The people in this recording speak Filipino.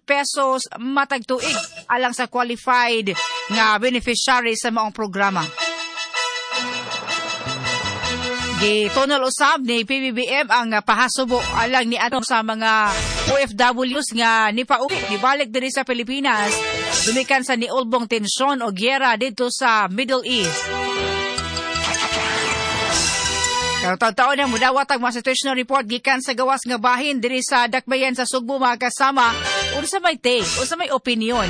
pesos matag tuig alang sa qualified nga beneficiary sa maong programa. Gitunol usab ni PBBM ang pahasubo alang ni atong sa mga OFWs nga nipauwi gibalik diri sa Pilipinas dumikan sa niulbong tensyon o gyera dito sa Middle East. Taon-taon na mudawat ang mga situational report gikan sa gawas nga bahin diri sa dakbayan sa Sugbo mga kasama unsa may take, unsa may opinion